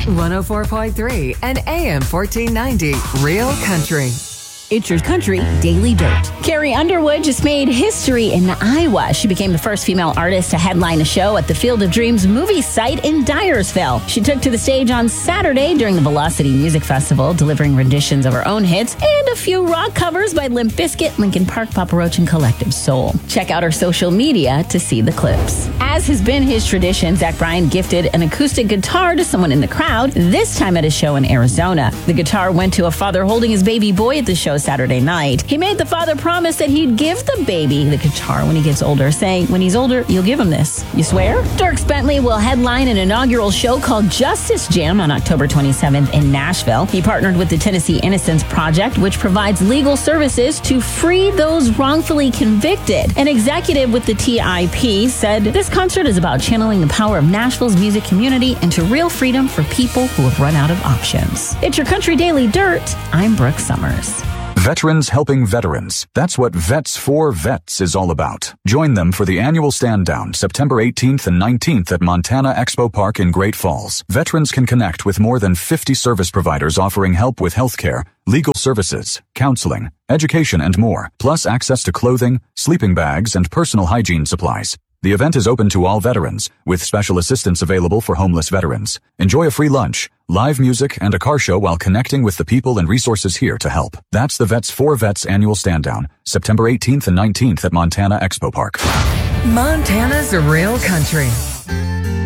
104.3 and AM 1490 Real Country. It's Your Country Daily Dirt. Carrie Underwood just made history in Iowa. She became the first female artist to headline a show at the Field of Dreams movie site in Dyersville. She took to the stage on Saturday during the Velocity Music Festival, delivering renditions of her own hits and a few rock covers by Limp Bizkit, Linkin Park, Papa Roach, and Collective Soul. Check out her social media to see the clips. As has been his tradition, Zach Bryan gifted an acoustic guitar to someone in the crowd, this time at a show in Arizona. The guitar went to a father holding his baby boy at the show Saturday night. He made the father promise that he'd give the baby the guitar when he gets older, saying, when he's older, you'll give him this. You swear? Dierks Bentley will headline an inaugural show called Justice Jam on October 27th in Nashville. He partnered with the Tennessee Innocence Project, which provides legal services to free those wrongfully convicted. An executive with the TIP said, this concert is about channeling the power of Nashville's music community into real freedom for people who have run out of options. It's Your Country Daily Dirt. I'm Brooke Summers. Veterans helping veterans. That's what Vets for Vets is all about. Join them for the annual stand down September 18th and 19th at Montana Expo Park in Great Falls. Veterans can connect with more than 50 service providers offering help with healthcare, legal services, counseling, education, and more, plus access to clothing, sleeping bags, and personal hygiene supplies. The event is open to all veterans, with special assistance available for homeless veterans. Enjoy a free lunch, live music, and a car show while connecting with the people and resources here to help. That's the Vets for Vets annual stand down, September 18th and 19th at Montana Expo Park. Montana's Real Country.